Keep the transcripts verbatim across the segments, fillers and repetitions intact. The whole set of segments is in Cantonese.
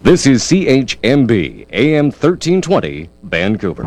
This is C H M B, A M thirteen twenty, Vancouver.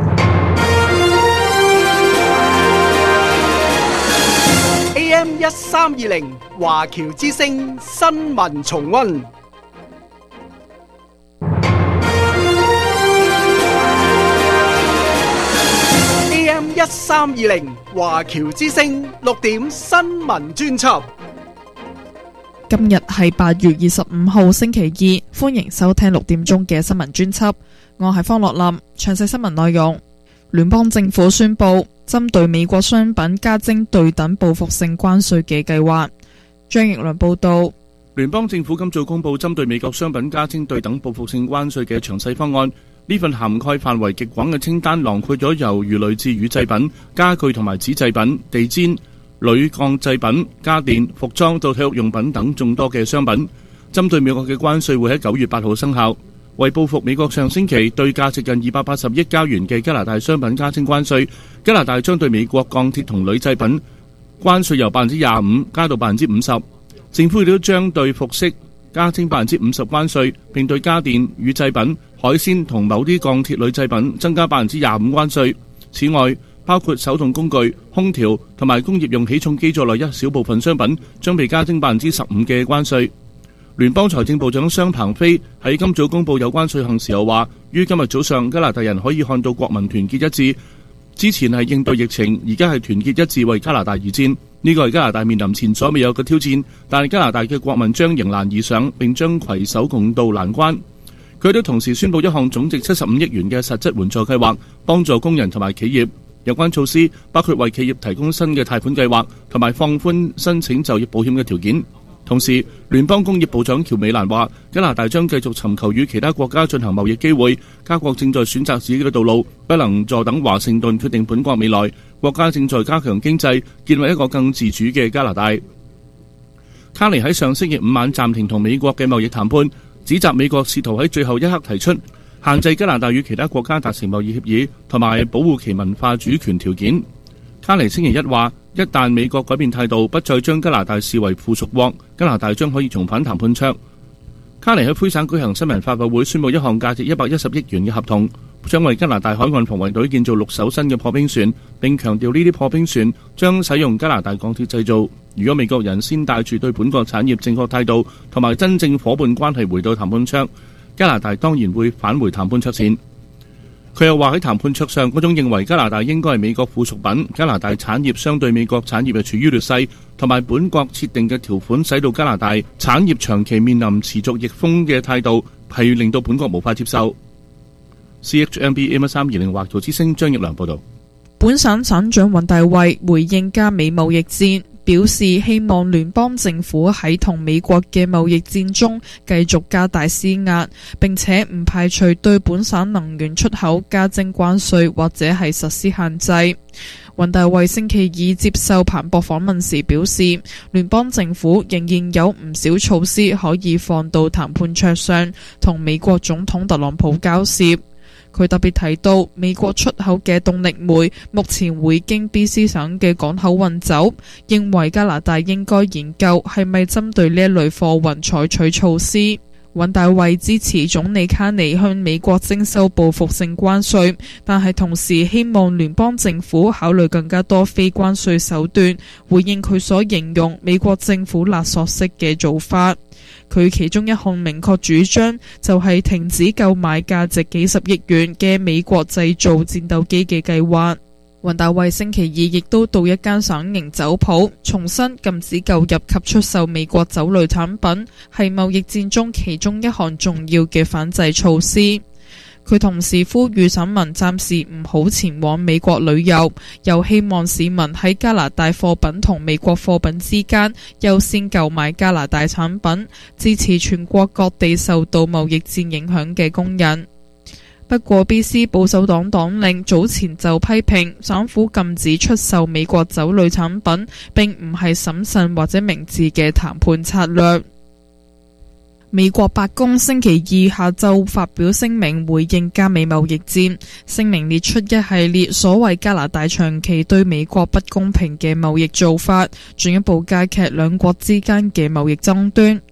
A M 一三二零華僑之聲新聞重溫。A M 一三二零華僑之聲六點新聞專輯。 今日係八月二十五號星期二，歡迎收聽六點鐘嘅新聞專輯。我係方樂林，詳細新聞內容。聯邦政府宣布針對美國商品加徵對等報復性關稅嘅計劃。張奕良報道， 聯邦政府今早公布針對美國商品加徵對等報復性關稅嘅詳細方案。呢份涵蓋範圍極廣嘅清單囊括咗由魚類至乳製品、家具同埋紙製品、地氈、鋁鋼製品、家電、服裝到體育用品等眾多嘅商品。針對美國嘅關稅會喺九月八號生效，為報復美國上星期對價值近二百八十億加元嘅加拿大商品加徵關稅，加拿大將對美國鋼鐵同鋁製品關稅由百分之廿五加到百分之五十。政府亦都將對服飾加徵百分之五十關稅，並對家電、乳製品、海鮮同某啲鋼鐵鋁製品增加百分之廿五關稅。此外，包括手動工具、空調同埋工業用起重機在內一小部分商品將被加徵百分之十五嘅關稅。聯邦財政部長商鵬飛喺今早公布有關稅項時候話，於今日早上加拿大人可以看到國民團結一致。之前係應對疫情，而家係團結一致為加拿大而戰。呢個係加拿大面臨前所未有嘅挑戰，但係加拿大嘅國民將迎難而上，並將攜手共度難關。佢都同時宣布一項總值七十五億元嘅實質援助計劃，幫助工人同埋企業。有關措施包括為企業提供新嘅貸款計劃，同埋放寬申請就業保險嘅條件。同時，聯邦工業部長喬美蘭話，加拿大將繼續尋求與其他國家進行貿易機會。加國正在選擇自己嘅道路，不能坐等華盛頓決定本國未來。國家正在加強經濟，建立一個更自主嘅加拿大。卡尼喺上星期五晚暫停同美國嘅貿易談判，指責美國試圖喺最後一刻提出限制加拿大與其他國家達成貿易協議，同埋保護其文化主權條件。卡尼星期一話，一旦美國改變態度，不再將加拿大視為附屬國，加拿大將可以重返談判桌。卡尼喺魁省舉行新聞發佈會，宣布一項價值一百一十億元嘅合同，將為加拿大海岸防衛隊建造六艘新嘅破冰船，並強調呢啲破冰船將使用加拿大鋼鐵製造。如果美國人先帶住對本國產業正確態度同埋真正夥伴關係回到談判桌，加拿大當然會返回談判桌前。佢又話喺談判桌上，嗰種認為加拿大應該係美國附屬品，加拿大產業相對美國產業係處於劣勢，同埋本國設定嘅條款使到加拿大產業長期面臨持續逆風嘅態度，係令到本國無法接受。C H M B A M 三二零華僑之聲張奕良報道。 本省省長尹大衛回應加美貿易戰，表示希望聯邦政府喺同美國嘅貿易戰中繼續加大施壓，並且唔排除對本省能源出口加徵關稅或者係實施限制。尹大衛星期二接受彭博訪問時表示，聯邦政府仍然有唔少措施可以放到談判桌上，同美國總統特朗普交涉。佢特別提到，美國出口嘅動力煤目前會經 B C 省嘅港口運走，認為加拿大應該研究係咪針對呢一類貨運採取措施。尹大衛支持總理卡尼向美國徵收報復性關稅，但係同時希望聯邦政府考慮更加多非關稅手段，回應佢所形容美國政府勒索式嘅做法。佢其中一項明確主張就係停止購買價值幾十億元嘅美國製造戰鬥機嘅計劃。尹大衛星期二亦都到一間省營酒鋪，重申禁止購入及出售美國酒類產品，係貿易戰中其中一項重要嘅反制措施。佢同時呼籲省民暫時唔好前往美國旅遊，又希望市民喺加拿大貨品同美國貨品之間優先購買加拿大產品，支持全國各地受到貿易戰影響嘅工人。不過 B C 保守黨黨領早前就批評省府禁止出售美國酒類產品並唔係審慎或者明智嘅談判策略。美國白宮星期二下晝發表聲明回應加美貿易戰，聲明列出一系列所謂加拿大長期對美國不公平嘅貿易做法，進一步加劇兩國之間嘅貿易爭端。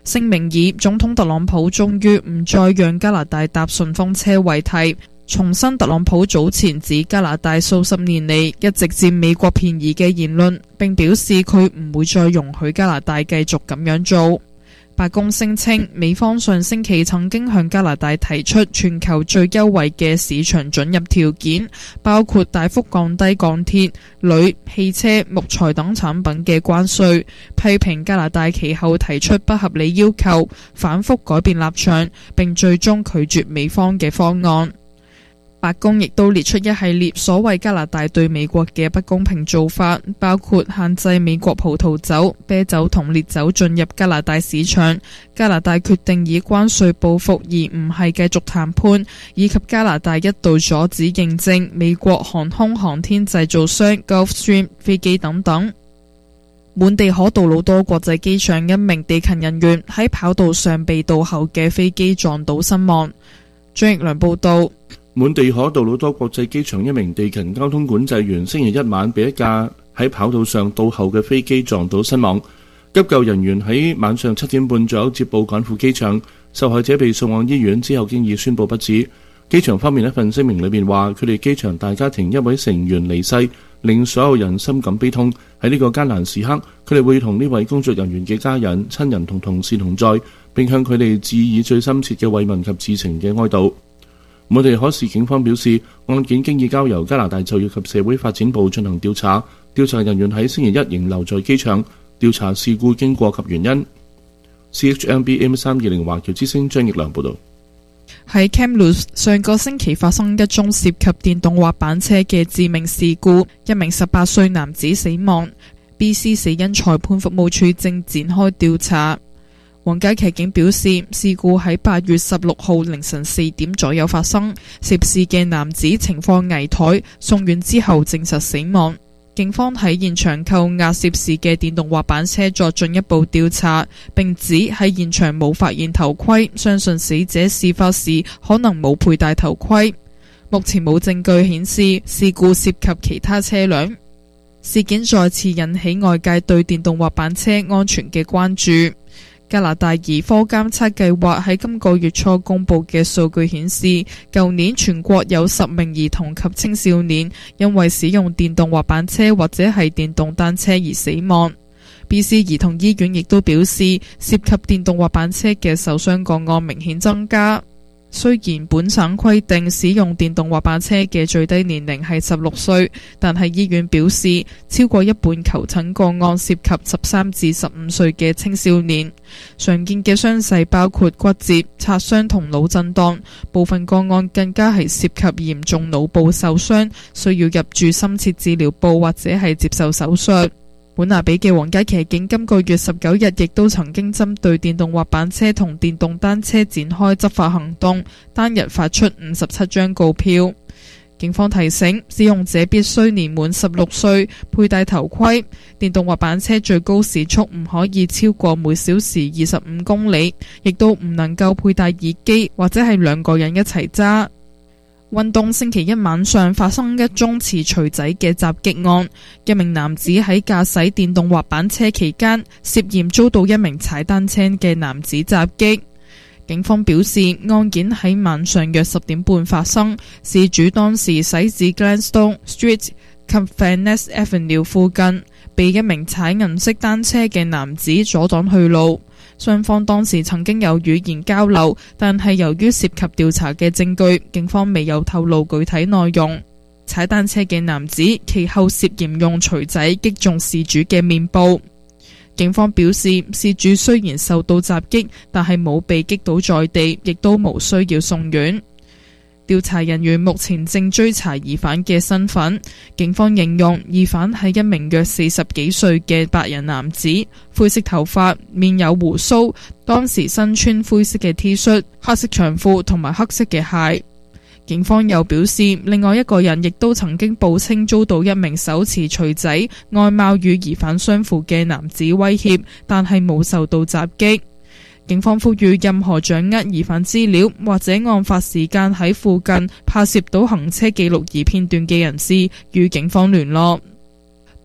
聲明以總統特朗普終於唔再讓加拿大搭順風車為題，重申特朗普早前指加拿大數十年嚟一直佔美國便宜嘅言論，並表示佢唔會再容許加拿大繼續咁樣做。白宮聲稱，美方上星期曾經向加拿大提出全球最優惠嘅市場准入條件，包括大幅降低鋼鐵、鋁、汽車、木材等產品嘅關稅，批評加拿大其後提出不合理要求，反覆改變立場，並最終拒絕美方嘅方案。白宮亦都列出一系列所謂加拿大對美國嘅不公平做法，包括限制美國葡萄酒、啤酒同烈酒進入加拿大市場，加拿大決定以關稅報復而唔係繼續談判，以及加拿大一度阻止認證美國航空航天製造商 Gulfstream 飛機等等。滿地可杜魯多國際機場一名地勤人員喺跑道上被倒後嘅飛機撞倒身亡。張奕良報道。 滿地可杜魯多國際機場一名地勤交通管制員星期一晚被一架喺跑道上倒後嘅飛機撞到身亡。急救人員喺晚上七點半左右接報趕赴機場，受害者被送往醫院之後經已宣布不治。機場方面一份聲明裏面話，佢哋機場大家庭一位成員離世，令所有人深感悲痛。喺呢個艱難時刻，佢哋會同呢位工作人員嘅家人、親人同同事同在，並向佢哋致以最深切嘅慰問及至情嘅哀悼。滿地可市警方表示，案件經已交由加拿大就業及社會發展部進行調查，調查人員喺星期一仍留在機場調查事故經過及原因。C H M B M 三二零華僑之聲張奕良報道。 喺 Kamloops 上個星期發生一宗涉及電動滑板車嘅致命事故，一名十八歲男子死亡。B C 死因裁判服務處正展開調查。皇家騎警表示，事故喺八月十六號凌晨四點左右發生，涉事嘅男子情況危殆，送院之後證實死亡。警方喺現場扣押涉事嘅電動滑板車作進一步調查，並指喺現場冇發現頭盔，相信死者事發時可能冇佩戴頭盔。目前冇證據顯示事故涉及其他車輛。事件再次引起外界對電動滑板車安全嘅關注。加拿大兒科監測計劃喺今個月初公布嘅數據顯示，舊年全國有十名兒童及青少年因為使用電動滑板車或者係電動單車而死亡。B C 兒童醫院亦都表示，涉及電動滑板車嘅受傷個案明顯增加。雖然本省規定使用電動滑板車嘅最低年齡係十六歲，但係醫院表示，超過一半求診個案涉及十三至十五歲嘅青少年。常見嘅傷勢包括骨折、擦傷同腦震盪，部分個案更加係涉及嚴重腦部受傷，需要入住深切治療部或者係接受手術。本拿比嘅皇家騎警今個月十九日亦都曾經針對電動滑板車同電動單車展開執法行動，單日發出五十七張告票。警方提醒使用者必須年滿十六歲，佩戴頭盔。電動滑板車最高時速唔可以超過每小時二十五公里，亦都唔能夠佩戴耳機或者係兩個人一齊揸。運動星期一晚上發生一宗持錘仔嘅襲擊案，一名男子喺駕駛電動滑板車期間涉嫌遭到一名踩單車嘅男子襲擊。警方表示，案件喺晚上約十點半發生，事主當時駛至 Gladstone Street 及 Vaness Avenue 附近，被一名踩銀色單車嘅男子阻擋去路。雙方當時曾經有語言交流，但係由於涉及調查嘅證據，警方未有透露具體內容。踩單車嘅男子其後涉嫌用錘仔擊中事主嘅面部。警方表示，事主雖然受到襲擊，但係冇被擊倒在地，亦都無需要送院。調查人員目前正追查疑犯嘅身份。警方形容疑犯係一名約四十幾歲嘅白人男子，灰色頭髮，面有鬍鬚，當時身穿灰色嘅 T 恤、黑色長褲同埋黑色嘅鞋。警方又表示，另外一個人亦都曾經報稱遭到一名手持錘仔、外貌與疑犯相符嘅男子威脅，但係冇受到襲擊。警方呼籲任何掌握疑犯資料或者案發時間喺附近拍攝到行車記錄儀片段嘅人士與警方聯絡。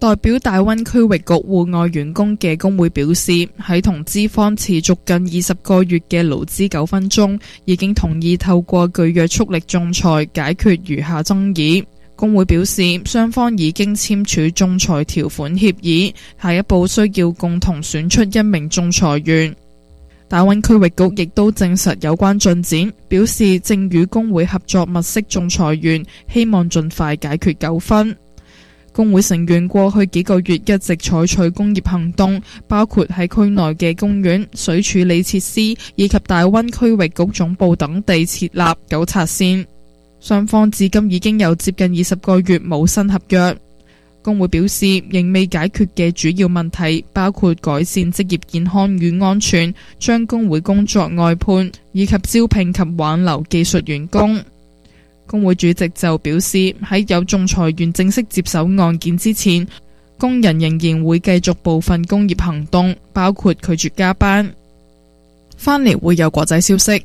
代表大灣區域局戶外員工嘅工會表示，喺同資方持續近二十個月嘅勞資糾紛中，已經同意透過具約束力仲裁解決餘下爭議。工會表示，雙方已經簽署仲裁條款協議，下一步需要共同選出一名仲裁員。大灣區域局亦都證實有關進展，表示正與工會合作物色仲裁員，希望盡快解決糾紛。工會成員過去幾個月一直採取工業行動，包括喺區內嘅公園、水處理設施以及大灣區域局總部等地設立糾察線。雙方至今已經有接近二十個月冇新合約。工會表示，仍未解決嘅主要問題包括改善職業健康與安全、將工會工作外判以及招聘及挽留技術員工。工會主席就表示，喺有仲裁員正式接手案件之前，工人仍然會繼續部分工業行動，包括拒絕加班。翻嚟會有國際消息。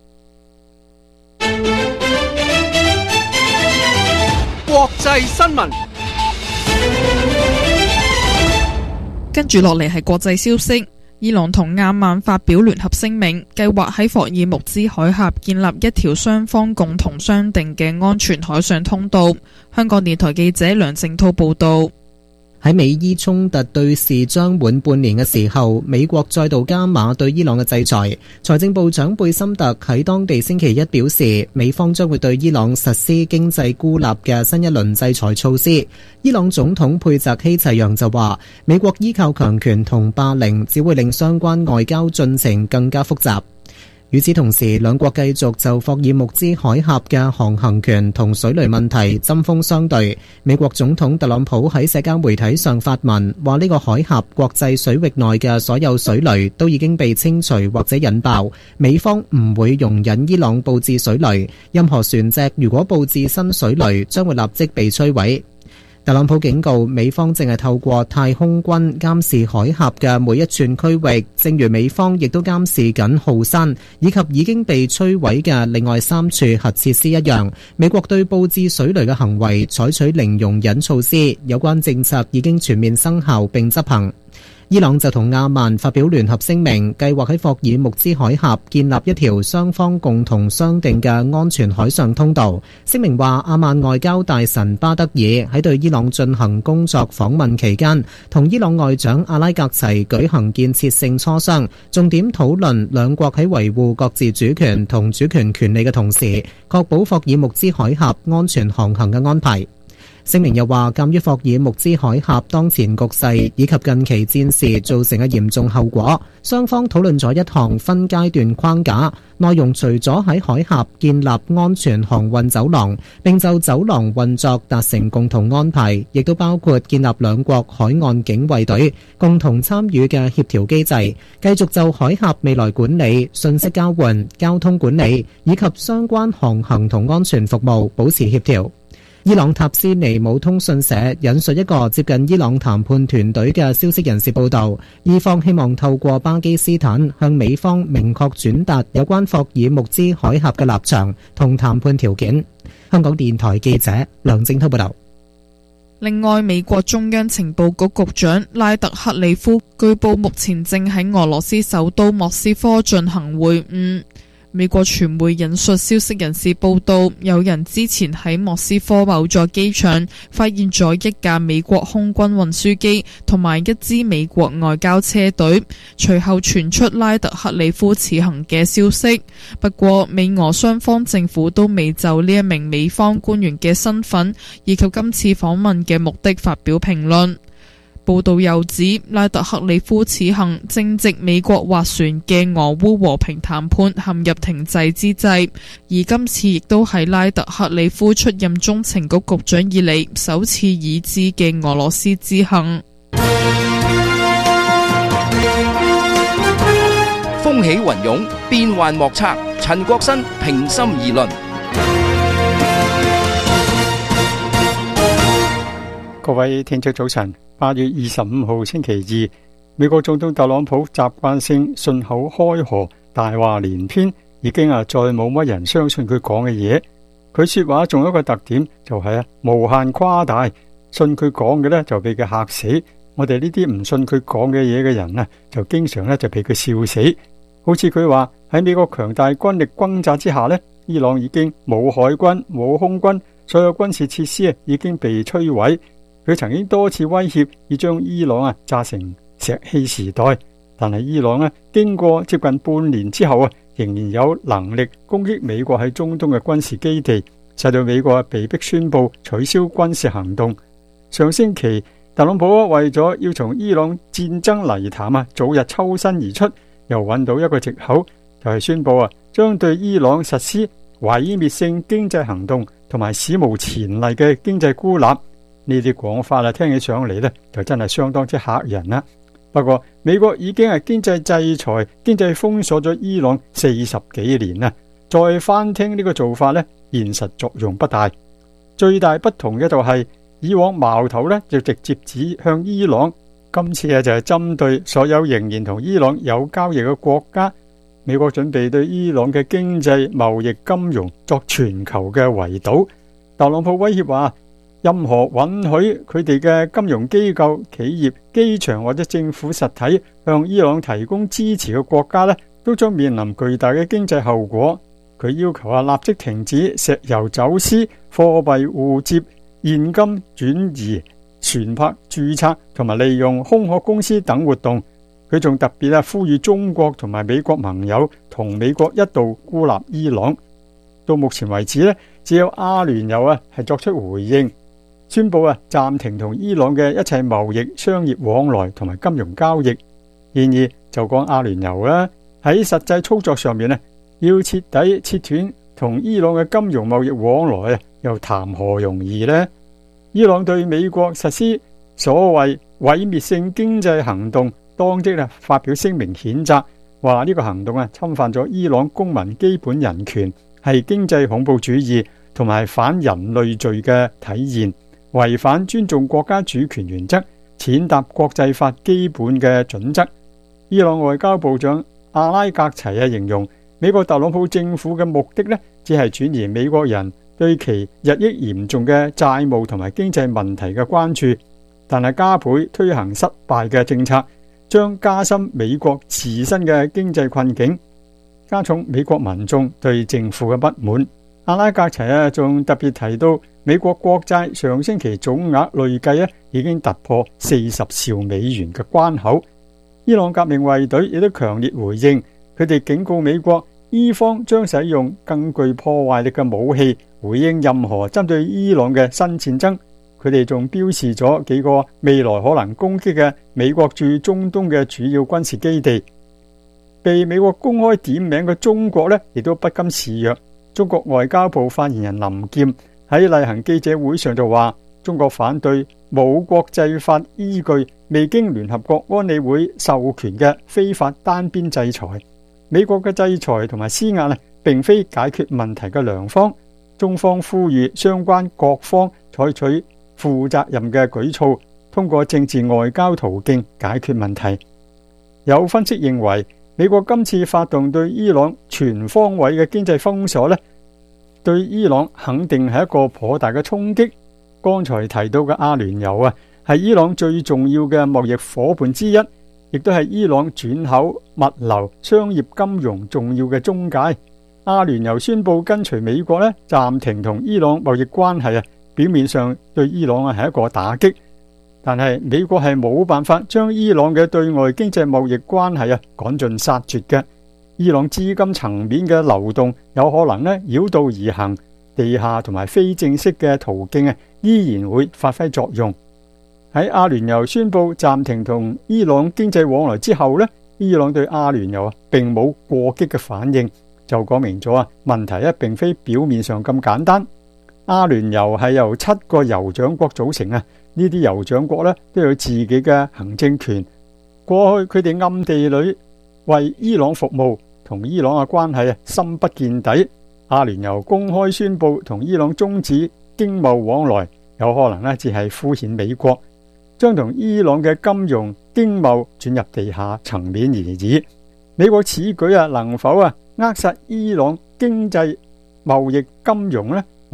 國際新聞， 跟住落嚟係國際消息。伊朗同阿曼發表聯合聲明，計劃喺霍爾木茲海峽建立一條雙方共同商定嘅安全海上通道。香港電台記者梁正濤報道。 喺美伊衝突對峙將滿半年嘅時候，美國再度加碼對伊朗嘅制裁。財政部長貝森特喺當地星期一表示，美方將會對伊朗實施經濟孤立嘅新一輪制裁措施。伊朗總統佩澤希齊揚就話，美國依靠強權同霸凌，只會令相關外交進程更加複雜。與此同時，兩國繼續就霍爾木茲海峽嘅航行權同水雷問題針鋒相對。美國總統特朗普喺社交媒體上發文，話呢個海峽國際水域內嘅所有水雷都已經被清除或者引爆，美方唔會容忍伊朗佈置水雷，任何船隻如果佈置新水雷，將會立即被摧毀。特朗普警告，美方正係透過太空軍監視海峽嘅每一寸區域，正如美方亦都監視緊浩山以及已經被摧毀嘅另外三處核設施一樣。美國對佈置水雷嘅行為採取零容忍措施，有關政策已經全面生效並執行。伊朗就同阿曼發表聯合聲明，計劃喺霍爾木茲海峽建立一條雙方共同商定嘅安全海上通道。聲明話，阿曼外交大臣巴德爾喺對伊朗進行工作訪問期間，同伊朗外長阿拉格齊舉行建設性磋商，重點討論兩國喺維護各自主權同主權權利嘅同時，確保霍爾木茲海峽安全航行嘅安排。聲明又話，鑑於霍爾木茲海峽當前局勢以及近期戰事造成嘅嚴重後果，雙方討論咗一項分階段框架，內容除咗喺海峽建立安全航運走廊，並就走廊運作達成共同安排，亦都包括建立兩國海岸警衛隊共同參與嘅協調機制，繼續就海峽未來管理、信息交換、交通管理以及相關航行同安全服務保持協調。伊朗塔斯尼姆通訊社引述一個接近伊朗談判團隊嘅消息人士報道，伊方希望透過巴基斯坦向美方明確轉達有關霍爾木茲海峽嘅立場同談判條件。香港電台記者梁正濤報道。 另外，美國中央情報局局長拉特克里夫據報目前正喺俄羅斯首都莫斯科進行會晤。美國傳媒引述消息人士報道，有人之前喺莫斯科某座機場發現咗一架美國空軍運輸機同埋一支美國外交車隊，隨後傳出拉特克里夫此行嘅消息。不過，美俄雙方政府都未就呢一名美方官員嘅身份以及今次訪問嘅目的發表評論。報道又指，拉特克里夫此行正值美國斡旋嘅俄烏和平談判陷入停滯之際，而今次亦都係拉特克里夫出任中情局局長以嚟首次已知嘅俄羅斯之行。 風起雲湧，變幻莫測，陳國新平心而論。 各位聽眾早晨。八月二十五號星期二，美國總統特朗普習慣性信口開河，大話連篇，已經啊再冇乜人相信佢講嘅嘢。佢說話仲有一個特點，就係啊無限誇大， 信佢講嘅呢就被佢嚇死。我哋呢啲唔信佢講嘅嘢嘅人呢，就經常呢就被佢笑死。好似佢話喺美國強大軍力轟炸之下呢，伊朗已經冇海軍冇空軍，所有軍事設施已經被摧毀。佢曾經多次威脅要將伊朗啊炸成石器時代，但係伊朗呢經過接近半年之後啊，仍然有能力攻擊美國喺中東嘅軍事基地，使到美國被迫宣布取消軍事行動。上星期特朗普為咗要從伊朗戰爭泥潭啊早日抽身而出，又揾到一個藉口，就係宣布啊將對伊朗實施毀滅性經濟行動同埋史無前例嘅經濟孤立。呢啲講法啊，聽起上嚟呢，就真係相當之嚇人啦。不過美國已經係經濟制裁、經濟封鎖咗伊朗四十幾年啦，再翻聽呢個做法呢，現實作用不大。最大不同嘅就係、是、以往矛頭呢就直接指向伊朗，今次啊就係針對所有仍然同伊朗有交易嘅國家。美國準備對伊朗嘅經濟、貿易、金融作全球嘅圍堵。特朗普威脅話，任何允許佢哋嘅金融機構、企業、機場或者政府實體向伊朗提供支持嘅國家呢，都將面臨巨大嘅經濟後果。佢要求啊，立即停止石油走私、貨幣互接、現金轉移、船舶註冊同埋利用空殼公司等活動。佢仲特別啊，呼籲中國同埋美國盟友同美國一道孤立伊朗。到目前為止呢，只有阿聯酋啊係作出回應，宣布啊暫停同伊朗嘅一切貿易、商業往來同埋金融交易。然而就講阿聯酋啦，喺實際操作上面呢，要徹底切斷同伊朗嘅金融貿易往來啊，又談何容易呢？伊朗對美國實施所謂毀滅性經濟行動，當即啊發表聲明譴責，話呢個行動啊侵犯咗伊朗公民基本人權，係經濟恐怖主義同埋反人類罪嘅體現，違反尊重國家主權原則、踐踏國際法基本嘅準則。伊朗外交部長阿拉格齊啊形容美國特朗普政府嘅目的呢，只係轉移美國人對其日益嚴重嘅債務同埋經濟問題嘅關注，但係加倍推行失敗嘅政策，將加深美國自身嘅經濟困境，加重美國民眾對政府嘅不滿。阿拉格齊啊，仲特別提到美國國債上星期總額累計啊已經突破四十兆美元嘅關口。伊朗革命衛隊亦都強烈回應，佢哋警告美國，伊方將使用更具破壞力嘅武器回應任何針對伊朗嘅新戰爭。佢哋仲標示咗幾個未來可能攻擊嘅美國駐中東嘅主要軍事基地。被美國公開點名嘅中國呢，亦都不甘示弱。中國外交部發言人林劍喺例行記者會上就話，中國反對冇國際法依據、未經聯合國安理會授權嘅非法單邊制裁。美國嘅制裁同埋施壓呢，並非解決問題嘅良方。中方呼籲相關各方採取負責任嘅舉措，通過政治外交途徑解決問題。有分析認為，美國今次發動對伊朗全方位嘅經濟封鎖呢，對伊朗肯定係一個頗大嘅衝擊。剛才提到嘅阿聯酋啊，係伊朗最重要嘅貿易伙伴之一，亦都係伊朗轉口、物流、商業、金融重要嘅中介。阿聯酋宣布跟隨美國呢，暫停同伊朗貿易關係啊，表面上對伊朗啊係一個打擊。但係美國係冇辦法將伊朗嘅對外經濟貿易關係啊趕盡殺絕嘅。伊朗資金層面嘅流動有可能呢繞道而行，地下同埋非正式嘅途徑啊依然會發揮作用。喺阿聯酋宣布暫停同伊朗經濟往來之後呢，伊朗對阿聯酋啊並冇過激嘅反應，就講明咗啊問題咧並非表面上咁簡單。阿聯酋係由七個酋長國組成啊。呢啲酋長國咧都有自己嘅行政權。過去佢哋暗地裏為伊朗服務，同伊朗嘅關係啊深不見底。阿聯酋公開宣布同伊朗終止經貿往來，有可能咧只係敷衍美國，將同伊朗嘅金融經貿轉入地下層面而已。美國此舉啊能否啊扼殺伊朗經濟貿易金融呢？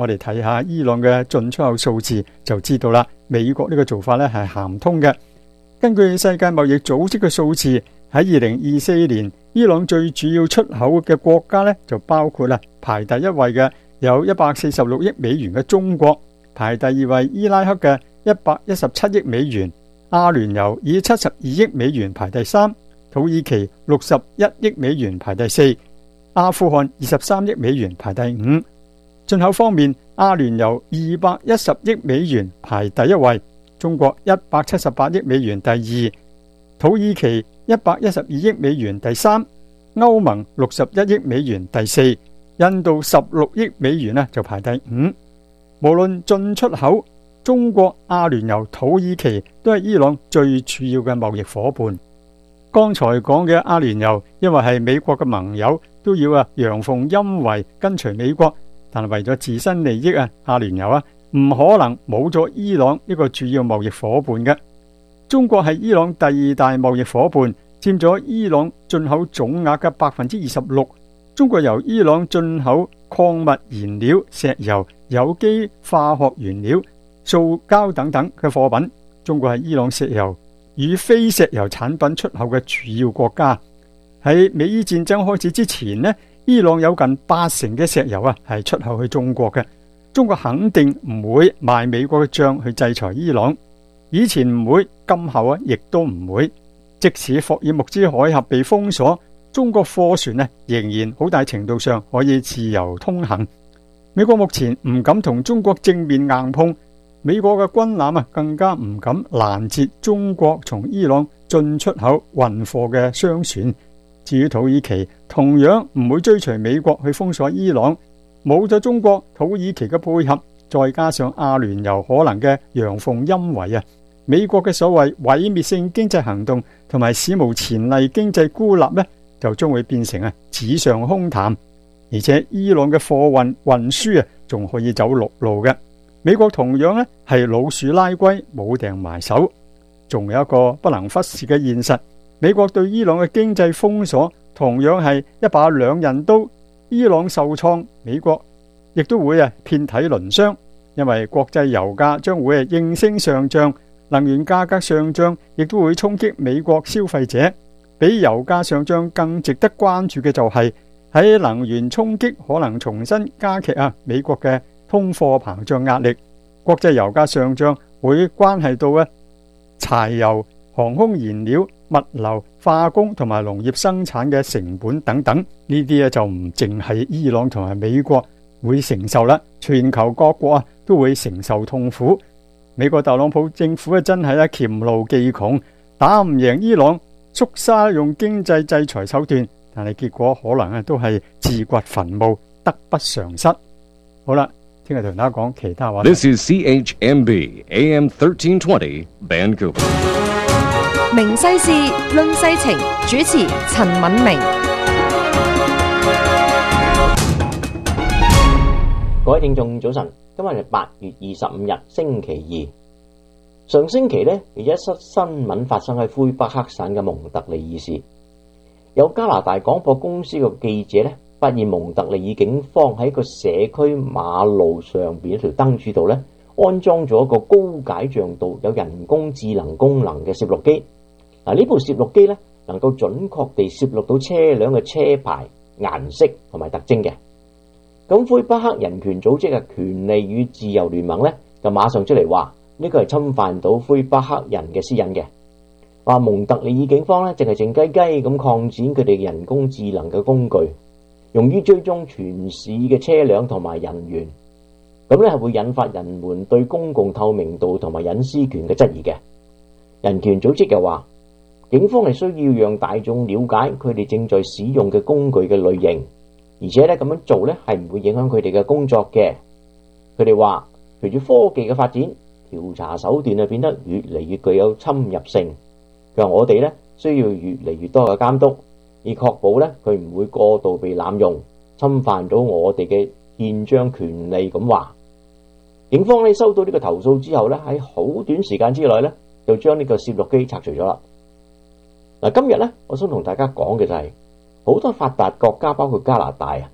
我哋睇下伊朗嘅進出口數字就知道啦。美國呢個做法咧係行唔通嘅。根據世界貿易組織嘅數字，喺二零二四年，伊朗最主要出口嘅國家咧就包括啦排第一位嘅有一百四十六億美元嘅中國，排第二位伊拉克嘅一百一十七億美元，阿聯酋以七十二億美元排第三，土耳其六十一億美元排第四，阿富汗二十三億美元排第五。進口方面，阿聯酋二百一十億美元排第一位，中國一百七十八億美元第二，土耳其一百一十二億美元第三，歐盟六十一億美元第四，印度十六億美元呢就排第五。無論進出口，中國、阿聯酋、土耳其都係伊朗最主要嘅貿易夥伴。剛才講嘅阿聯酋，因為係美國嘅盟友，都要啊陽奉陰違跟隨美國，但係為咗自身利益啊，阿聯酋啊唔可能冇咗伊朗呢個主要貿易夥伴嘅。中國係伊朗第二大貿易夥伴，佔咗伊朗進口總額嘅百分之二十六。中國由伊朗進口礦物燃料、石油、有機化學原料、塑膠等等嘅貨品。中國係伊朗石油與非石油產品出口嘅主要國家。喺美伊戰爭開始之前呢，伊朗有近八成嘅石油啊係出口去中國嘅。中國肯定唔會賣美國嘅賬去制裁伊朗，以前唔會，今後啊亦都唔會。即使霍爾木茲海峽被封鎖，中國貨船呢仍然好大程度上可以自由通行。美國目前唔敢同中國正面硬碰，美國嘅軍艦啊更加唔敢攔截中國從伊朗進出口運貨嘅商船。至於土耳其，同樣唔會追隨美國去封鎖伊朗。冇咗中國、土耳其嘅配合，再加上阿聯酋可能嘅陽奉陰違啊，美國嘅所謂毀滅性經濟行動同埋史無前例經濟孤立呢，就將會變成啊紙上空談。而且伊朗嘅貨運運輸啊，仲可以走陸路嘅。美國同樣呢係老鼠拉龜，冇掟埋手。仲有一個不能忽視嘅現實，美國對伊朗嘅經濟封鎖同樣係一把兩刃刀。伊朗受創，美國亦都會啊遍體鱗傷，因為國際油價將會啊應聲上漲，能源價格上漲亦都會衝擊美國消費者。比油價上漲更值得關注嘅就係、是、喺能源衝擊可能重新加劇啊美國嘅通貨膨脹壓力。國際油價上漲會關係到啊柴油、航空燃料、物流、化工同埋農業生產嘅成本等等，呢啲咧就唔淨係伊朗同埋美國會承受啦，全球各國啊都會承受痛苦。美國特朗普政府咧真係咧黔驢技窮，打唔贏伊朗，縮沙用經濟制裁手段，但係結果可能咧都係自掘墳墓，得不償失。好啦，聽日同大家講其他話題。 This is C H M B A M thirteen twenty Vancouver。 明西事論世情，主持陳敏明。 各位聽眾早晨，今日係八月二十五日星期二。上星期呢，有一則新聞發生喺魁北克省嘅蒙特利爾市，有加拿大廣播公司嘅記者呢，發現蒙特利爾警方喺個社區馬路上邊一條燈柱度呢，安裝咗一個高解像度、有人工智能功能嘅攝錄機。嗱，呢部攝錄機咧，能夠準確地攝錄到車輛嘅車牌、顏色同埋特徵嘅。咁魁北克人權組織嘅權利與自由聯盟咧，就馬上出嚟話呢個係侵犯到魁北克人嘅私隱嘅。話蒙特利爾警方咧，淨係靜雞雞咁擴展佢哋人工智能嘅工具，用於追蹤全市嘅車輛同埋人員。咁咧係會引發人們對公共透明度同埋隱私權嘅質疑嘅。人權組織又話，警方係需要讓大眾了解佢哋正在使用嘅工具嘅類型，而且咧咁樣做咧係唔會影響佢哋嘅工作嘅。佢哋話，隨住科技嘅發展，調查手段啊變得越嚟越具有侵入性。佢話我哋咧需要越嚟越多嘅監督，以確保咧佢唔會過度被濫用，侵犯到我哋嘅憲章權利。咁話，警方咧收到呢個投訴之後咧，喺好短時間之內咧就將呢個攝錄機拆除咗啦。嗱，今日咧，我想同大家講嘅就係、是、好多發達國家，包括加拿大啊，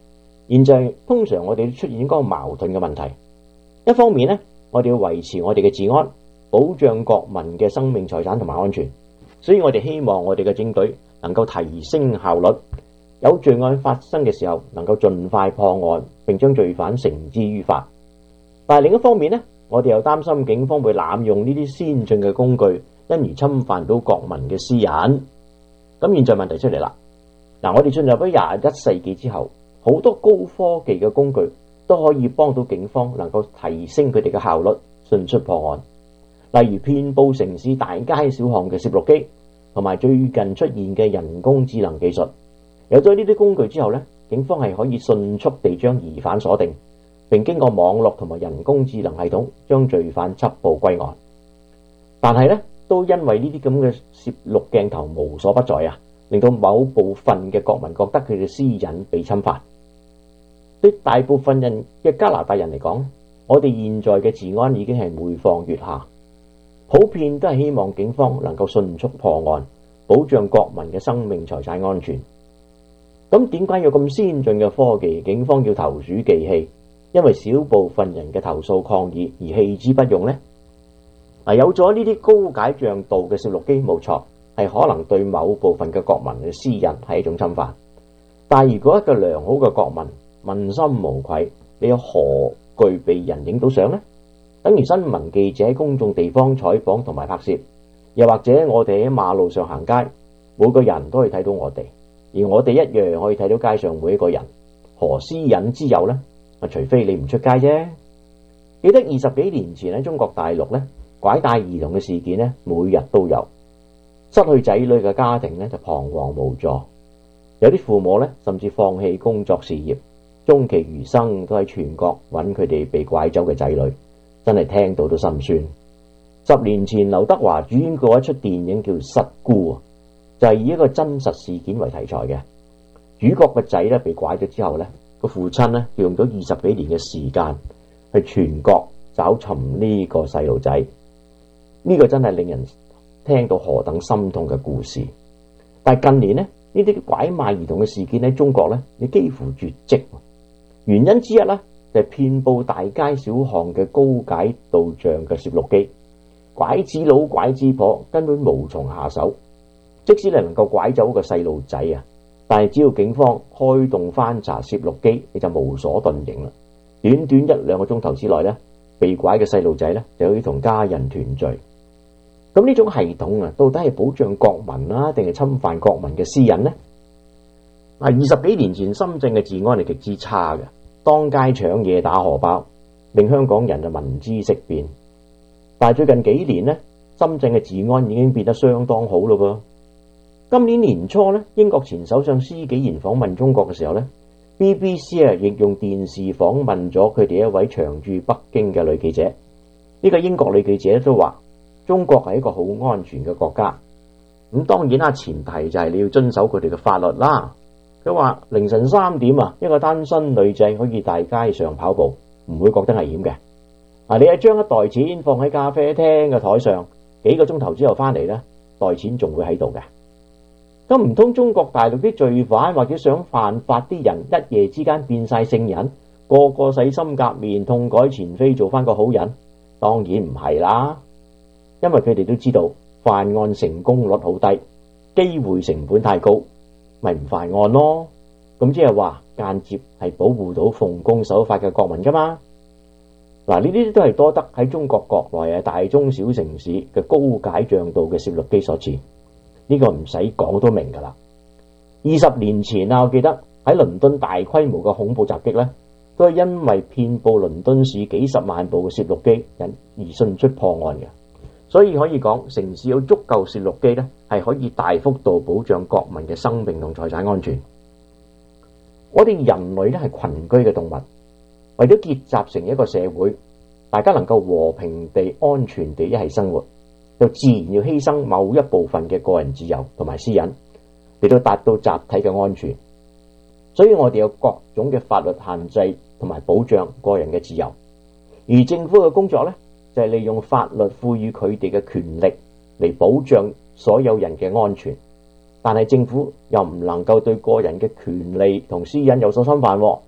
現在通常我哋都出現一個矛盾嘅問題，一方面呢，我哋要維持我哋嘅治安，保障國民嘅生命財產同埋安全，所以我哋希望我哋嘅警隊能夠提升效率，有罪案發生嘅時候能夠盡快破案，並將罪犯繩之於法。但係另一方面呢，我哋又擔心警方會濫用呢啲先進嘅工具，因而侵犯到國民嘅私隱。咁現在問題出嚟啦，嗱，我哋進入咗廿一世紀之後，好多高科技嘅工具都可以幫到警方能夠提升佢哋嘅效率，迅速破案。例如遍佈城市大街小巷嘅攝錄機，同埋最近出現嘅人工智能技術。有咗呢啲工具之後呢，警方係可以迅速地將疑犯鎖定，並經過網絡同埋人工智能系統將罪犯緝捕歸案。但係呢，都因為呢啲咁嘅攝錄鏡頭無所不在啊，令到某部分嘅國民覺得佢哋私隱被侵犯。對大部分人嘅加拿大人嚟講，我哋現在嘅治安已經係每況愈下，普遍都係希望警方能夠迅速破案，保障國民嘅生命財產安全。咁點解有咁先進嘅科技，警方要投鼠忌器？因為少部分人嘅投訴抗議而棄之不用呢？嗱，有咗呢啲高解像度嘅攝錄機，冇錯，係可能對某部分嘅國民嘅私隱係一種侵犯。但係如果一個良好嘅國民問心無愧，你又何懼被人影到相呢？等於新聞記者喺公眾地方採訪同埋拍攝，又或者我哋喺馬路上行街，每個人都可以睇到我哋，而我哋一樣可以睇到街上每一個人，何私隱之有呢？啊，除非你唔出街啫。記得二十幾年前喺中國大陸呢，拐帶兒童嘅事件呢，每日都有，失去仔女嘅家庭呢，就彷徨無助，有啲父母呢，甚至放棄工作事業，終其餘生都喺全國揾佢哋被拐走嘅仔女，真係聽到都心酸。十年前劉德華主演過一出電影叫《失孤》，就係以一個真實事件為題材嘅。主角個仔咧被拐咗之後呢，個父親呢用咗二十幾年嘅時間去全國找尋呢個細路仔，呢個真係令人聽到何等心痛嘅故事。但係近年呢，呢啲拐賣兒童嘅事件喺中國呢，你幾乎絕跡。原因之一呢，就係遍佈大街小巷嘅高解度像嘅攝錄機，拐子佬拐子婆根本無從下手。即使你能夠拐走個細路仔啊，但係只要警方開動翻查攝錄機，你就無所遁形啦。短短一兩個鐘頭之內呢，被拐嘅細路仔呢，就可以同家人團聚。咁呢種系統啊，到底係保障國民啊，定係侵犯國民嘅私隱呢？二十幾年前深圳嘅治安係極之差嘅，當街搶嘢打荷包，令香港人就聞之色變。但係最近幾年呢，深圳嘅治安已經變得相當好咯噃。今年年初呢，英國前首相施紀賢訪問中國嘅時候呢， B B C 啊亦用電視訪問咗佢哋一位長駐北京嘅女記者。呢個英國女記者都話中國係一個好安全嘅國家。咁當然啦，前提就係你要遵守佢哋嘅法律啦。佢話凌晨三點啊，一個單身女仔可以大街上跑步，唔會覺得危險嘅。啊，你係將一袋錢放喺咖啡廳嘅台上，幾個鐘頭之後翻嚟呢，袋錢仲會喺度嘅。咁唔通中國大陸啲罪犯或者想犯法啲人一夜之間變晒聖人，個個洗心革面，痛改前非，做翻個好人？當然唔係啦，因為佢哋都知道犯案成功率好低，機會成本太高，咪唔犯案咯。咁即係話間接係保護到奉公守法嘅國民噶嘛。嗱，呢啲都係多得喺中國國內嘅大中小城市嘅高解像度嘅攝錄機所致。呢個唔使講都明噶啦。二十年前啊，我記得喺倫敦大規模嘅恐怖襲擊呢，都係因為遍佈倫敦市幾十萬部嘅攝錄機引而迅速破案嘅。所以可以講，城市有足夠攝錄機呢，係可以大幅度保障國民嘅生命同財產安全。我哋人類呢係群居嘅動物，為咗結集成一個社會，大家能夠和平地、安全地一齊生活，就自然要犧牲某一部分嘅個人自由同埋私隱，嚟到達到集體嘅安全。所以我哋有各種嘅法律限制同埋保障個人嘅自由，而政府嘅工作呢，就係利用法律賦予佢哋嘅權力嚟保障所有人嘅安全。但係政府又唔能夠對個人嘅權利同私隱有所侵犯，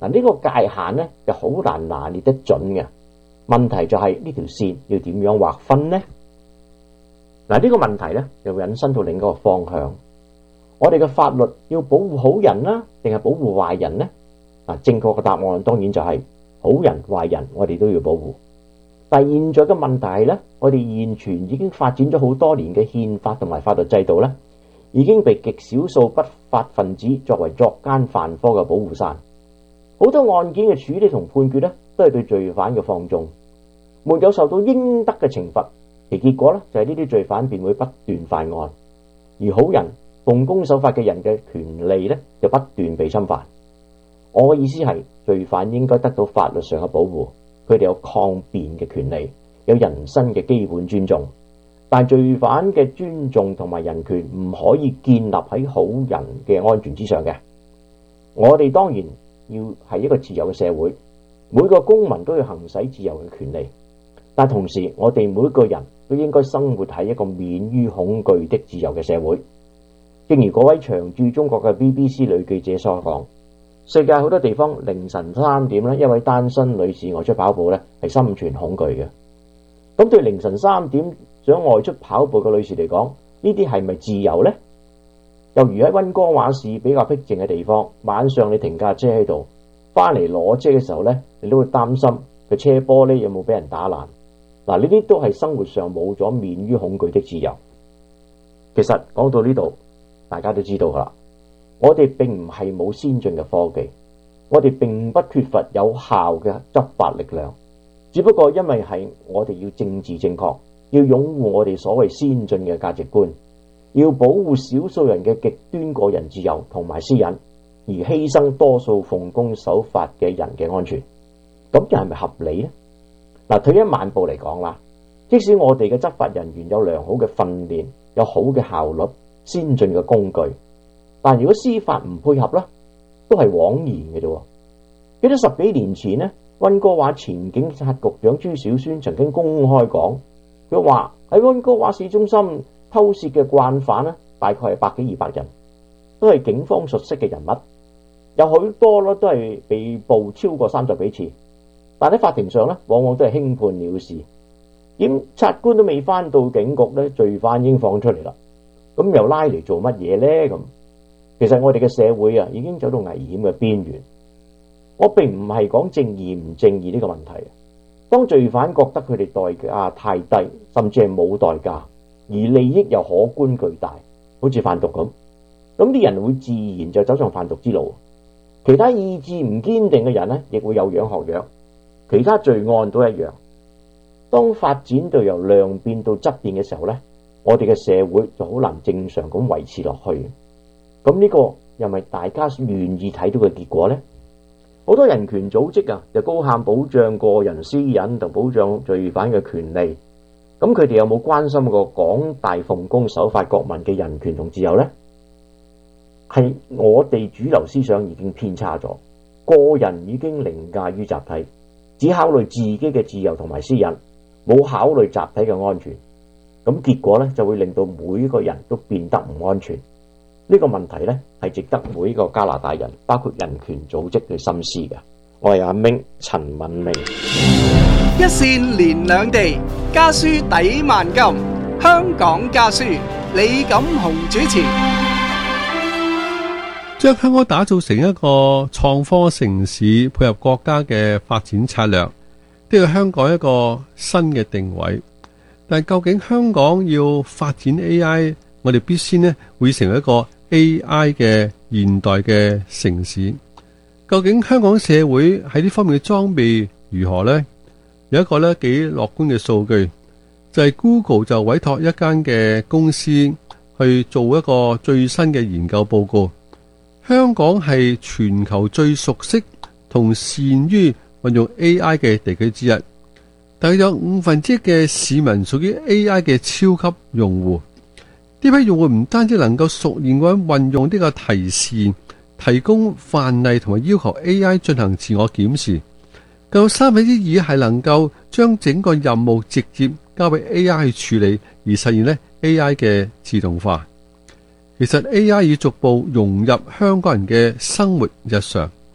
嗱，呢個界限咧就好難拿捏得準嘅。問題就係呢條線要點樣劃分呢？嗱，呢個問題咧又引申到另一個方向。我哋嘅法律要保護好人啦，定係保護壞人呢？嗱，正確嘅答案當然就係好人壞人，我哋都要保護。但係現在嘅問題係咧，我哋現存已經發展咗好多年嘅憲法同埋法律制度咧，已經被極少數不法分子作為作奸犯科嘅保護傘。好多案件嘅處理同判決咧，都係對罪犯嘅放縱，沒有受到應得嘅懲罰，其結果咧就係呢啲罪犯便會不斷犯案，而好人奉公守法嘅人嘅權利咧就不斷被侵犯。我嘅意思係，罪犯應該得到法律上嘅保護，佢哋有抗辯嘅權利，有人身嘅基本尊重。但罪犯嘅尊重同埋人權唔可以建立喺好人嘅安全之上嘅。我哋當然要係一個自由嘅社會，每個公民都要行使自由嘅權利，但同時我哋每個人都應該生活喺一個免於恐懼的自由嘅社會。正如嗰位長駐中國嘅 B B C 女記者所講，世界好多地方凌晨三點咧，一位單身女士外出跑步咧係心存恐懼嘅。咁對凌晨三點想外出跑步嘅女士嚟講，呢啲係咪自由呢？又如喺溫哥華市比較僻靜嘅地方，晚上你停架車喺度，翻嚟攞車嘅時候呢，你都會擔心個車玻璃有冇俾人打爛。嗱，呢啲都係生活上冇咗免於恐懼的自由。其實講到呢度，大家都知道噶啦，我哋並唔係冇先進嘅科技，我哋並不缺乏有效嘅執法力量，只不過因為係我哋要政治正確，要擁護我哋所謂先進嘅價值觀，要保護少數人嘅極端個人自由同埋私隱，而犧牲多數奉公守法嘅人嘅安全，咁又係咪合理呢？嗱，退一萬步嚟講啦，即使我哋嘅執法人員有良好嘅訓練，有好嘅效率，先進嘅工具，但如果司法唔配合咧，都係枉然嘅啫。記得十幾年前呢，溫哥華前警察局長朱小宣曾經公開講，佢話喺溫哥華市中心偷竊嘅慣犯呢，大概係百幾二百人，都係警方熟悉嘅人物，有好多咧都係被捕超過三十幾次，但喺法庭上咧，往往都係輕判了事。檢察官都未翻到警局咧，罪犯已經放出嚟啦。咁又拉嚟做乜嘢呢？咁其實我哋嘅社會啊，已經走到危險嘅邊緣。我並唔係講正義唔正義呢個問題。當罪犯覺得佢哋代價太低，甚至係冇代價，而利益又可觀巨大，好似販毒咁，咁啲人會自然就走上販毒之路。其他意志唔堅定嘅人呢，亦會有樣學樣。其他罪案都一樣。當發展到由量變到質變嘅時候呢，我哋嘅社會就好難正常咁維持落去。咁呢個又咪大家願意睇到嘅結果呢？好多人權組織啊，就高喊保障個人私隱同保障罪犯嘅權利。咁佢哋有冇關心過廣大奉公守法國民嘅人權同自由呢？係我哋主流思想已經偏差咗，個人已經凌駕於集體，只考慮自己嘅自由同埋私隱，冇考慮集體嘅安全。咁結果咧就會令到每一個人都變得唔安全。呢個問題咧係值得每一個加拿大人，包括人權組織去深思嘅。我係阿明陳敏明。 一線連兩地，家書抵萬金。香港家書，李錦雄主持。 將香港打造成一個創科城市，配合國家嘅發展策略，呢個香港一個新嘅定位。但究竟香港要發展 A I， 我哋必先呢會成為一個 A I 嘅現代嘅城市。究竟香港社會喺呢方面嘅裝備如何呢？有一個呢幾樂觀嘅數據，就係 Google 就委託一間嘅公司去做一個最新嘅研究報告。香港係全球最熟悉同善於運用 A I 嘅地區之一。大約有五分之一嘅市民屬於 A I 嘅超級用戶，呢批用戶唔單止能夠熟練咁運用呢個提示、提供範例同埋要求 A I 進行自我檢視，更有三分之二係能夠將整個任務直接交俾 A I 去處理，而實現呢 A I 嘅自動化。其實 A I 已逐步融入香港人嘅生活日常。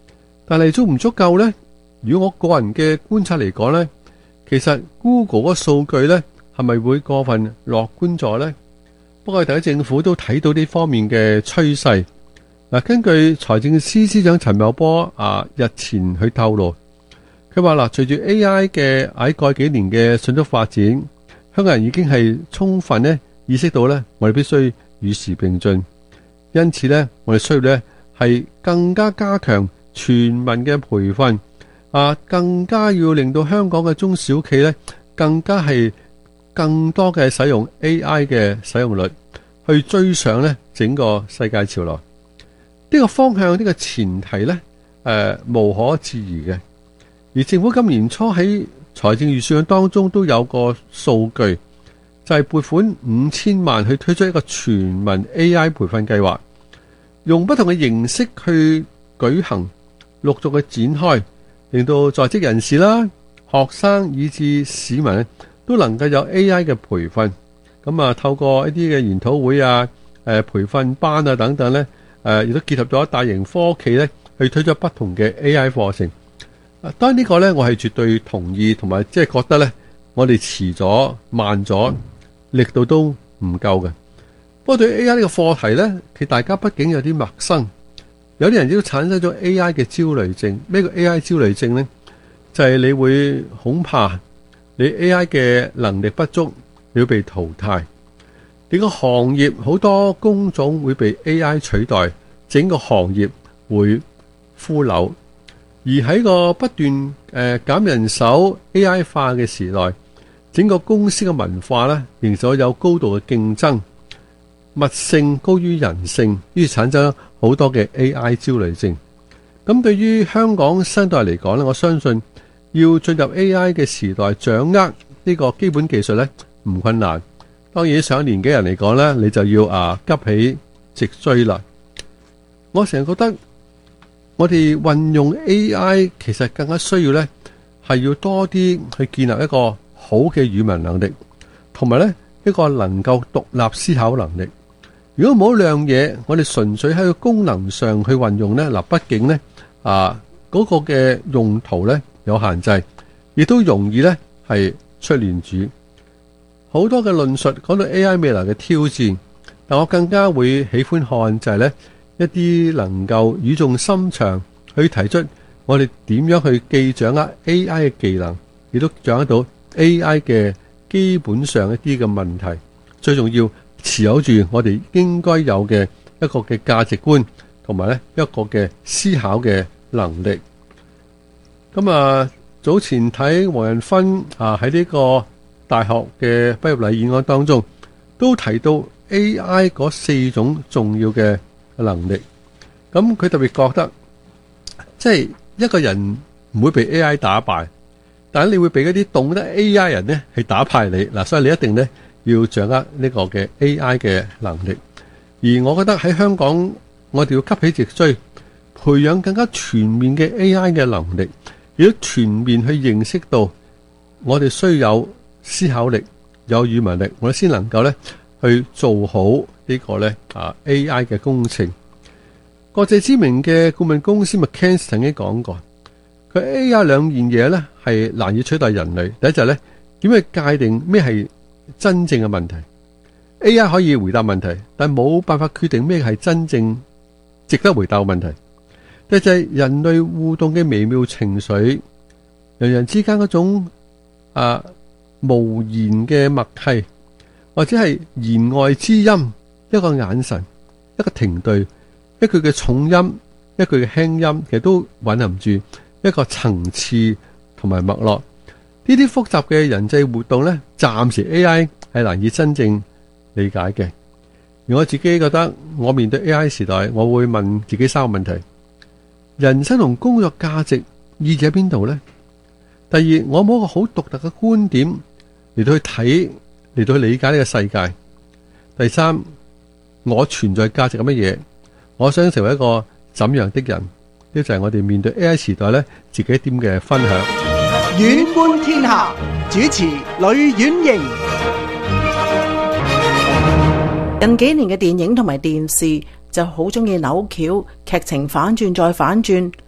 但係足唔足夠呢？如果我個人嘅觀察嚟講呢，其實 Google 嗰數據呢係咪會過分樂觀咗呢？不過，第一政府都睇到呢方面嘅趨勢。嗱，根據財政司司長陳茂波啊日前去透露，佢話嗱，隨住 A I 嘅喺過去幾年嘅迅速發展，香港人已經係充分咧意識到咧，我哋必須與時並進。因此咧，我哋需要咧係更加加強全民嘅培訓啊，更加要令到香港嘅中小企咧更加係更多嘅使用 A I 嘅使用率，去追上咧整個世界潮流。呢個方向，呢個前提咧，誒無可置疑嘅。而政府今年初喺財政預算案當中都有個數據，就係撥款五千萬去推出一個全民 A I 培訓計劃，用不同嘅形式去舉行，陸續嘅展開，令到在職人士啦、學生以至市民咧都能夠有 A I 嘅培訓。咁啊，透過一啲嘅研討會啊、誒培訓班啊等等咧，誒亦都結合咗大型科技咧，去推出不同嘅 A I 課程。當然呢個咧，我係絕對同意，同埋即係覺得咧，我哋遲咗、慢咗，力度都唔夠嘅。不過對於 A I 呢個課題咧，其實大家畢竟有啲陌生，有啲人亦都產生咗 A I 嘅焦慮症。咩叫 A I 焦慮症咧？就係你會恐怕你 A I 嘅能力不足，你會被淘汰。你個行業好多工種會被 A I 取代，整個行業會腐朽。而喺個不斷誒減人手 A I 化嘅時代，整個公司嘅文化咧，仍然有高度嘅競爭，物性高於人性，於是產生好多嘅 A I 焦慮症。咁對於香港新代嚟講咧，我相信要進入 A I 嘅時代，掌握呢個基本技術咧唔困難。當然上年紀人嚟講咧，你就要啊急起直追啦。我成日覺得，我哋運用 A I 其實更加需要咧，係要多啲去建立一個好嘅語文能力，同埋咧一個能夠獨立思考能力。如果冇兩嘢，我哋純粹喺個功能上去運用咧，嗱，畢竟咧啊嗰個嘅用途咧有限制，亦都容易咧係出亂子。好多嘅論述講到 A I 未來嘅挑戰，但我更加會喜歡看就係咧。一啲能夠語重心長去提出我哋點樣去既掌握 A I 嘅技能，亦都掌握到 A I 嘅基本上一啲嘅問題。最重要持有住我哋應該有嘅一個嘅價值觀，同埋咧一個嘅思考嘅能力。咁啊，早前睇黃仁勳啊喺呢個大學嘅畢業禮演講當中，都提到 A I 嗰四種重要嘅能力。咁佢特別覺得，即係一個人唔會被 A I 打敗，但係你會被嗰啲懂得 A I 人呢係打敗你嗱，所以你一定呢要掌握呢個嘅 A I 嘅能力。而我覺得喺香港，我哋要急起直追，培養更加全面嘅 A I 嘅能力，亦都全面去認識到我哋需要有思考力、有語文力，我哋先能夠呢去做好呢個咧啊 A I 嘅工程。國際知名嘅顧問公司 McKinsey 曾經講過，佢 A I 兩件嘢咧係難以取代人類。第一就係咧點去界定咩係真正嘅問題。A I 可以回答問題，但冇辦法決定咩係真正值得回答嘅問題。第二就係人類互動嘅微妙情緒，人人之間嗰種啊無言嘅默契，或者係言外之音，一個眼神，一個停頓，一句嘅重音，一句嘅輕音，其實都蘊含住一個層次同埋脈絡。呢啲複雜嘅人際活動呢，暫時 A I 係難以真正理解嘅。而我自己覺得，我面對 A I 時代，我會問自己三個問題：人生同工作價值意義喺邊度呢？第二，我冇一個好獨特嘅觀點嚟到去睇，嚟到去理解呢個世界。第三，我存在價值係乜嘢？我想成為一個怎樣的人？呢就係我哋面對 A I 時代咧，自己一點嘅分享。 遠觀天下，主持呂婉瑩。 近幾年嘅電影同埋電視就好中意扭橋，劇情反轉再反轉。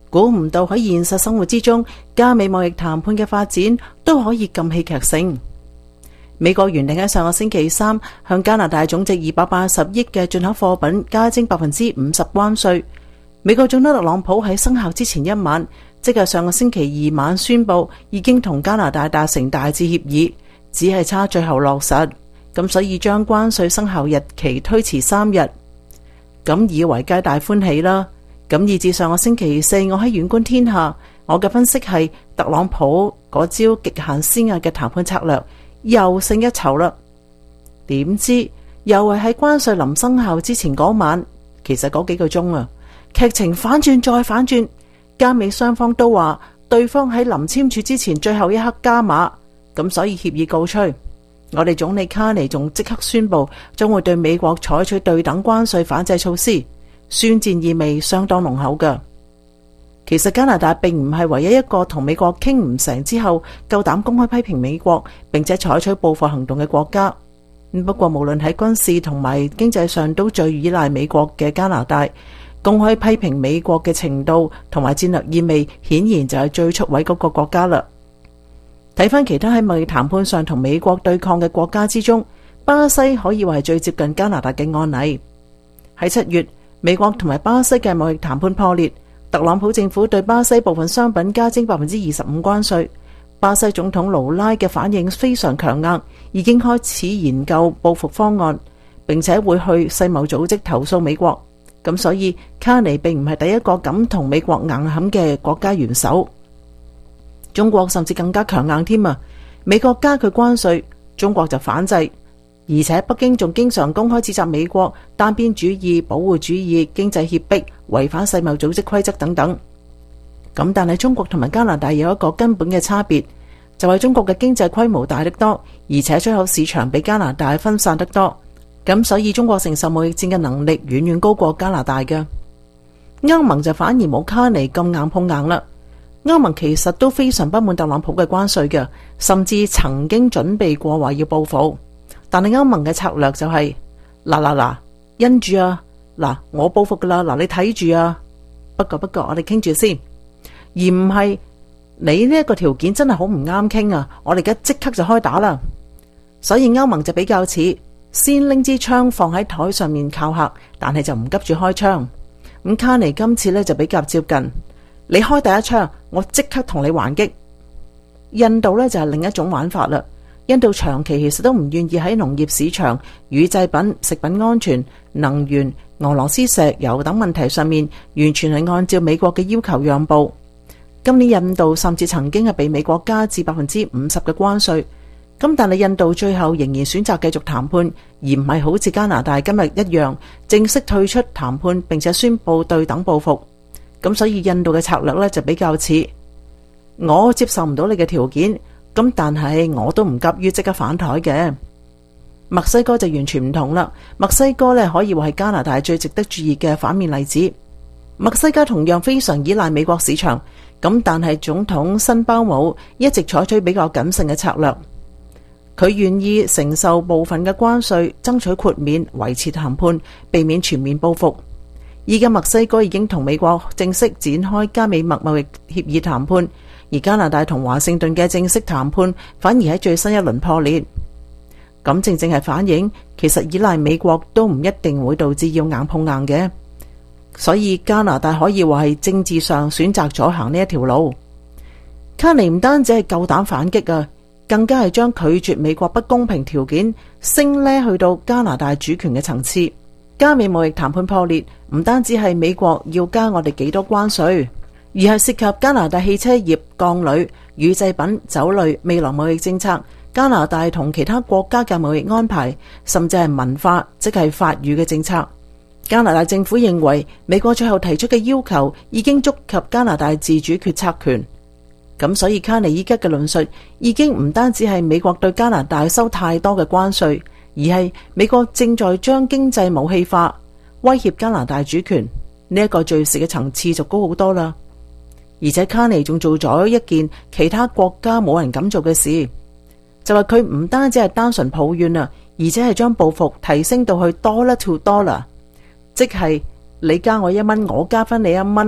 估唔到喺現實生活之中，加美貿易談判嘅發展都可以咁戲劇性。美國原定喺上個星期三向加拿大總值二百八十億嘅進口貨品加徵百分之五十關稅。美國總統特朗普喺生效之前一晚，即係上個星期二晚宣布已經同加拿大達成大致協議，只係差最後落實，咁所以將關稅生效日期推遲三日。咁以為皆大歡喜啦。咁以至上個星期四，我喺遠觀天下，我嘅分析係特朗普嗰招極限施壓嘅談判策略又勝一籌啦。點知又係喺關稅臨生效之前嗰晚，其實嗰幾個鐘啊，劇情反轉再反轉，加美雙方都話對方喺臨簽署之前最後一刻加碼，咁所以協議告吹。我哋總理卡尼仲即刻宣布將會對美國採取對等關稅反制措施。宣戰意味相當濃厚㗎。其實加拿大並唔係唯一一個同美國傾唔成之後夠膽公開批評美國並且採取報復行動嘅國家。不過無論喺軍事同埋經濟上都最依賴美國嘅加拿大，公開批評美國嘅程度同埋戰略意味，顯然就係最出位嗰個國家啦。睇返其他喺貿易談判上同美國對抗嘅國家之中，巴西可以話係最接近加拿大嘅案例。喺七月，美國同埋巴西嘅貿易談判破裂，特朗普政府對巴西部分商品加徵百分之二十五關稅。巴西總統盧拉嘅反應非常強硬，已經開始研究報復方案，並且會去世貿組織投訴美國。咁所以卡尼並唔係第一個敢同美國硬撼嘅國家元首。中國甚至更加強硬添啊！美國加佢關稅，中國就反制。而且北京仲經常公開指責美國單邊主義、保護主義、經濟脅迫、違反世貿組織規則等等。咁但係中國同埋加拿大有一個根本嘅差別，就係中國嘅經濟規模大得多，而且出口市場比加拿大分散得多。咁所以中國承受貿易戰嘅能力遠遠高過加拿大嘅。歐盟就反而冇卡尼咁硬碰硬啦。歐盟其實都非常不滿特朗普嘅關稅嘅，甚至曾經準備過話要報復。但係歐盟嘅策略就係嗱嗱嗱，因住啊，嗱我報復噶啦，嗱你睇住啊。不過不過我哋傾住先，而唔係你呢一個條件真係好唔啱傾啊，我哋而家即刻就開打啦。所以歐盟就比較似先拎支槍放喺台上面靠嚇，但係就唔急住開槍。咁卡尼今次呢就比較接近，你開第一槍，我即刻同你還擊。印度呢就係另一種玩法啦。印度長期其實都唔願意喺農業市場、乳製品、食品安全、能源、俄羅斯石油等問題上面，完全係按照美國嘅要求讓步。今年印度甚至曾經係被美國加至百分之五十嘅關稅。咁但係印度最後仍然選擇繼續談判，而唔係好似加拿大今日一樣正式退出談判，並且宣布對等報復。咁所以印度嘅策略呢，就比較似我接受唔到你嘅條件。咁但係我都唔急於即刻反台嘅。墨西哥就完全唔同啦。墨西哥咧可以話係加拿大最值得注意嘅反面例子。墨西哥同樣非常依賴美國市場，咁但係總統辛鮑姆一直採取比較謹慎嘅策略。佢願意承受部分嘅關稅，爭取豁免，維持談判，避免全面報復。依家墨西哥已經同美國正式展開加美墨貿易協議談判。而加拿大同華盛頓嘅正式談判反而喺最新一輪破裂，咁正正係反映其實依賴美國都唔一定會導致要硬碰硬嘅，所以加拿大可以話係政治上選擇咗行呢一條路。卡尼唔單止係夠膽反擊啊，更加係將拒絕美國不公平條件升呢去到加拿大主權嘅層次。加美貿易談判破裂，唔單止係美國要加我哋幾多關稅，而係涉及加拿大汽車業、鋼鋁、乳製品、酒類未來貿易政策、加拿大同其他國家嘅貿易安排，甚至係文化，即係法語嘅政策。加拿大政府認為美國最後提出嘅要求已經觸及加拿大自主決策權，咁所以卡尼依家嘅論述已經唔單止係美國對加拿大收太多嘅關稅，而係美國正在將經濟武器化，威脅加拿大主權。呢一個敘事嘅層次就高好多啦。而且卡尼仲做咗一件其他國家冇人敢做嘅事，就係佢唔單止係單純抱怨啊，而且係將報復提升到去 dollar to dollar， 即係你加我一蚊，我加翻你一蚊，呢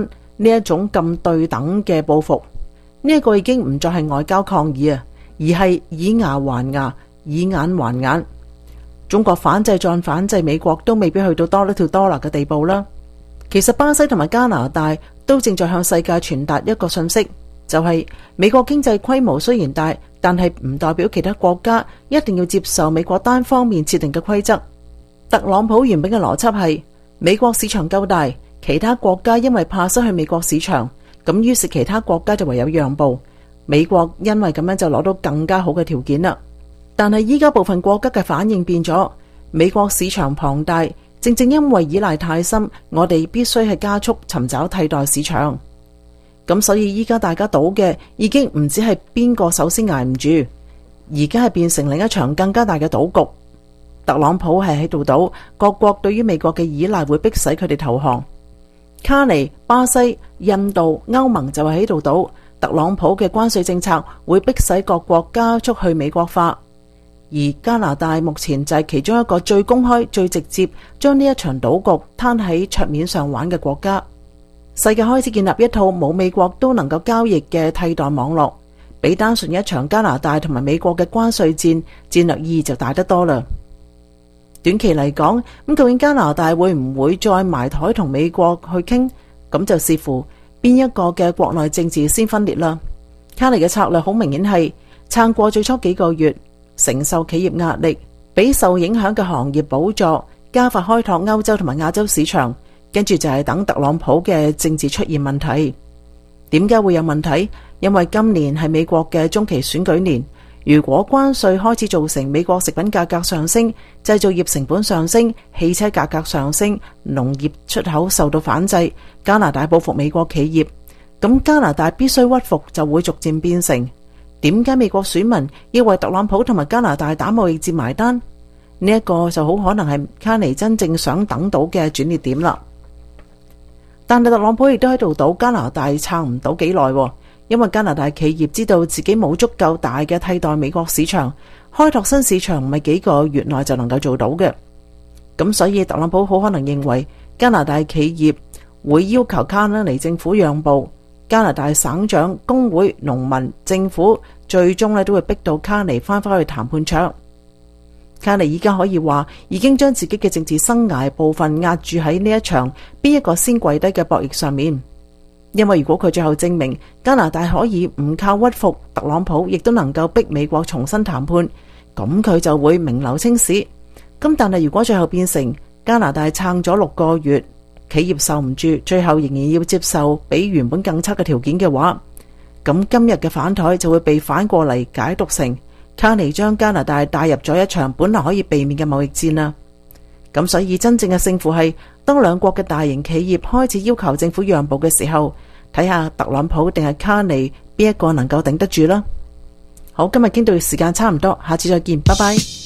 呢一種咁對等嘅報復，呢、這、一個已經唔再係外交抗議啊，而係以牙還牙，以眼還眼。中國反制再反制美國都未必去到 dollar to dollar 嘅地步啦。其實巴西同埋加拿大都正在向世界傳達一個訊息，就係、是、美國經濟規模雖然大，但係唔代表其他國家一定要接受美國單方面設定嘅規則。特朗普原本嘅邏輯係美國市場夠大，其他國家因為怕失去美國市場，咁於是其他國家就唯有讓步，美國因為咁樣就攞到更加好嘅條件啦。但係依家部分國家嘅反應變咗，美國市場龐大，正正因為依賴太深，我哋必須係加速尋找替代市場。咁所以依家大家賭嘅已經唔止係邊個首先挨唔住，而家係變成另一場更加大嘅賭局。特朗普係喺度賭各國對於美國嘅依賴會迫使佢哋投降，卡尼、巴西、印度、歐盟就係喺度賭特朗普嘅關稅政策會迫使各國加速去美國化，而加拿大目前就係其中一個最公開、最直接將呢一場賭局攤喺桌面上玩嘅國家。世界開始建立一套冇美國都能夠交易嘅替代網絡，比單純一場加拿大同埋美國嘅關稅戰戰略意義就大得多啦。短期嚟講，咁究竟加拿大會唔會再埋台同美國去傾？咁就視乎邊一個嘅國內政治先分裂啦。卡尼嘅策略好明顯係撐過最初幾個月，承受企業壓力，俾受影響嘅行業補助，加快開拓歐洲同埋亞洲市場，跟住就係等特朗普嘅政治出現問題。點解會有問題？因為今年係美國嘅中期選舉年。如果關稅開始造成美國食品價格上升、製造業成本上升、汽車價格上升、農業出口受到反制，加拿大報復美國企業，咁加拿大必須屈服，就會逐漸變成點解美國選民要為特朗普同埋加拿大打貿易戰埋單？呢、這、一個就好可能係卡尼真正想等到嘅轉捩點啦。但係特朗普亦都喺度賭加拿大撐唔到幾耐，因為加拿大企業知道自己冇足夠大嘅替代美國市場，開拓新市場唔係幾個月內就能夠做到嘅。咁所以特朗普好可能認為加拿大企業會要求卡尼政府讓步，加拿大省長、工會、農民、政府最終咧都會逼到卡尼翻返去談判桌。卡尼依家可以話已經將自己嘅政治生涯部分壓住喺呢一場邊一個先跪低嘅博弈上面。因為如果佢最後證明加拿大可以唔靠屈服，特朗普亦都能夠逼美國重新談判，咁佢就會名留青史。咁但係如果最後變成加拿大撐咗六個月，企業受唔住，最後仍然要接受比原本更差嘅條件嘅話，咁今日嘅反台就會被反過嚟解讀成卡尼將加拿大帶入咗一場本來可以避免嘅貿易戰啦。咁所以真正嘅勝負係當兩國嘅大型企業開始要求政府讓步嘅時候，睇下特朗普定係卡尼邊一個能夠頂得住啦。好，今日傾到時間差唔多，下次再見，拜拜。